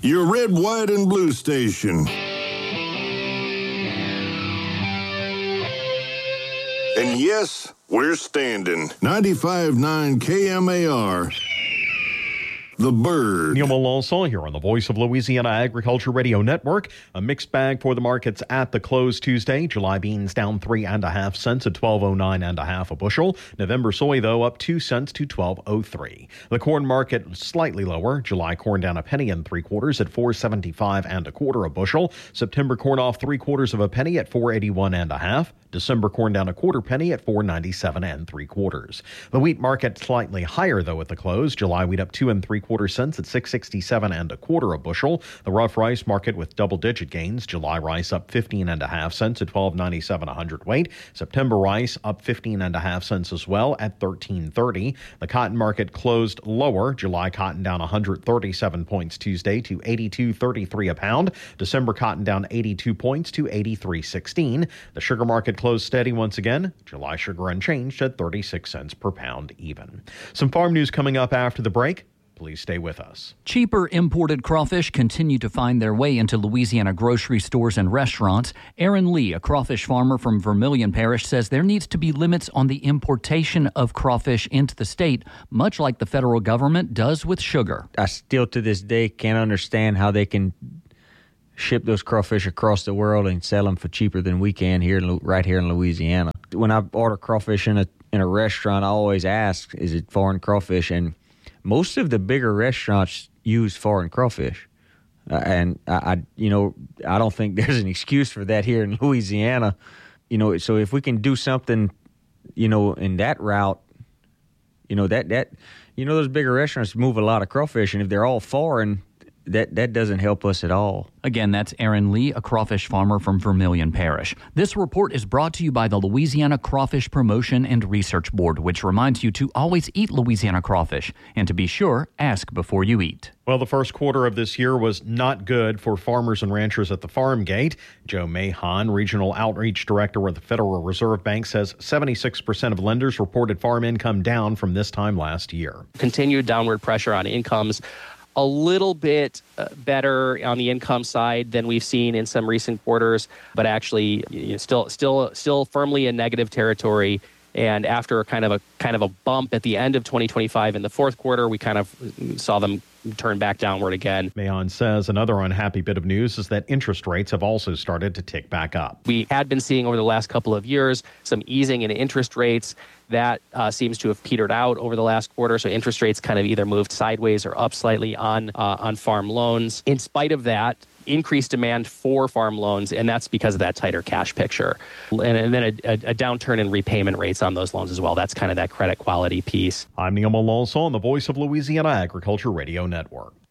your red, white, and blue station. And yes, we're standing. 95.9 KMAR. The Bird. Neil Malonzo here on the Voice of Louisiana Agriculture Radio Network. A mixed bag for the markets at the close Tuesday. July beans down 3.5 cents at $12.09 a bushel. November soy, though, up 2 cents to $12.03. The corn market slightly lower. July corn down 1 3/4 at $4.75 1/4 a bushel. September corn off 3/4 of a penny at $4.81 December corn down 1/4 penny at $4.97 3/4. The wheat market slightly higher, though, at the close. July wheat up 2 3/4 cents at $6.67 1/4 a bushel. The rough rice market with double-digit gains. July rice up 15.5 cents at $12.97 a hundredweight. September rice up 15.5 cents as well at $13.30. The cotton market closed lower. July cotton down 137 points Tuesday to $82.33 a pound. December cotton down 82 points to $83.16. The sugar market closed steady once again. July sugar unchanged at 36 cents per pound even. Some farm news coming up after the break. Please stay with us. Cheaper imported crawfish continue to find their way into Louisiana grocery stores and restaurants. Aaron Lee, a crawfish farmer from Vermilion Parish, says there needs to be limits on the importation of crawfish into the state, much like the federal government does with sugar. I still to this day can't understand how they can ship those crawfish across the world and sell them for cheaper than we can right here in Louisiana. When I order crawfish in a restaurant, I always ask, is it foreign crawfish? And most of the bigger restaurants use foreign crawfish. And I don't think there's an excuse for that here in Louisiana. So if we can do something, in that route, those bigger restaurants move a lot of crawfish, and if they're all foreign, that doesn't help us at all. Again, that's Aaron Lee, a crawfish farmer from Vermilion Parish. This report is brought to you by the Louisiana Crawfish Promotion and Research Board, which reminds you to always eat Louisiana crawfish. And to be sure, ask before you eat. Well, the first quarter of this year was not good for farmers and ranchers at the farm gate. Joe Mahon, Regional Outreach Director with the Federal Reserve Bank, says 76% of lenders reported farm income down from this time last year. Continued downward pressure on incomes. A little bit better on the income side than we've seen in some recent quarters, but actually still firmly in negative territory. And after kind of a bump at the end of 2025 in the fourth quarter, we kind of saw them turn back downward again. Mahon says another unhappy bit of news is that interest rates have also started to tick back up. We had been seeing over the last couple of years some easing in interest rates. That seems to have petered out over the last quarter. So interest rates kind of either moved sideways or up slightly on farm loans. In spite of that, increased demand for farm loans, and that's because of that tighter cash picture. And then a downturn in repayment rates on those loans as well. That's kind of that credit quality piece. I'm Neil Malonzo on the Voice of Louisiana Agriculture Radio Network.